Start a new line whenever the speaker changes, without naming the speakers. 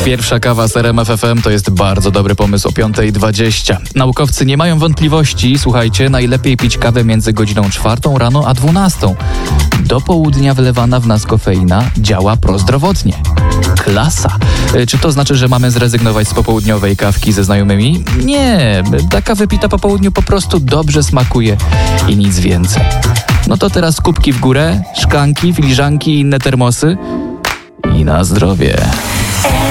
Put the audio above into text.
Pierwsza kawa z RMF FM to jest bardzo dobry pomysł o 5:20. Naukowcy nie mają wątpliwości, słuchajcie, najlepiej pić kawę między godziną 4 rano a 12. Do południa wlewana w nas kofeina działa prozdrowotnie. Klasa. Czy to znaczy, że mamy zrezygnować z popołudniowej kawki ze znajomymi? Nie, taka wypita po południu po prostu dobrze smakuje i nic więcej. No to teraz kubki w górę, szklanki, filiżanki i inne termosy i na zdrowie.